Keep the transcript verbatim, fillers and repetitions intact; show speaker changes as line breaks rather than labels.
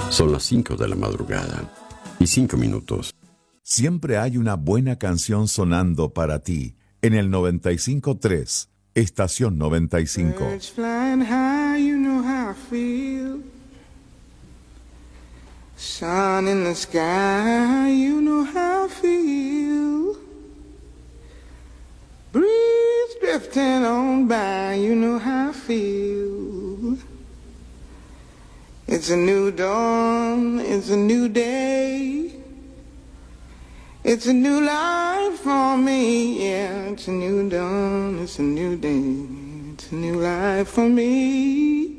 Son las cinco de la madrugada y cinco minutos.
Siempre hay una buena canción sonando para ti en el noventa y cinco punto tres, estación noventa y cinco.
Birds flying high, you know how I feel. Sun in the sky, you know how I feel. Breeze drifting on by, you know how I feel. It's a new dawn, it's a new day. It's a new life for me, yeah. It's a new dawn, it's a new day. It's a new life for me.